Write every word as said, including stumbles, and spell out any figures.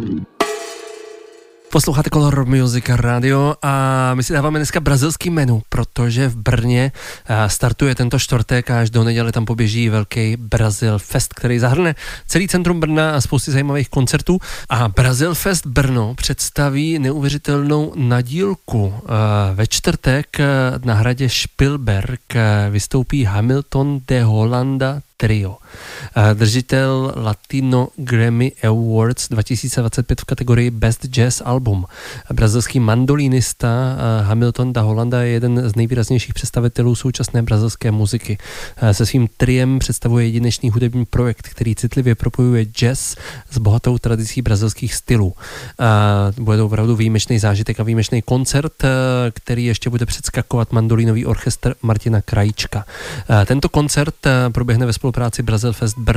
Posloucháte Color Music Radio a my si dáváme dneska brazilský menu, protože v Brně startuje tento čtvrtek a až do neděle tam poběží velký Brazil Fest, který zahrne celý centrum Brna a spousty zajímavých koncertů. A Brazil Fest Brno představí neuvěřitelnou nadílku. Ve čtvrtek na hradě Spielberg vystoupí Hamilton de Holanda Trio. Držitel Latino Grammy Awards dva tisíce dvacet pět v kategorii Best Jazz Album. Brazilský mandolínista Hamilton da Holanda je jeden z nejvýraznějších představitelů současné brazilské muziky. Se svým triem představuje jedinečný hudební projekt, který citlivě propojuje jazz s bohatou tradicí brazilských stylů. Bude to opravdu výjimečný zážitek a výjimečný koncert, který ještě bude předskakovat mandolínový orchestr Martina Krajíčka. Tento koncert proběhne ve spolupráci Brazil Fest Brno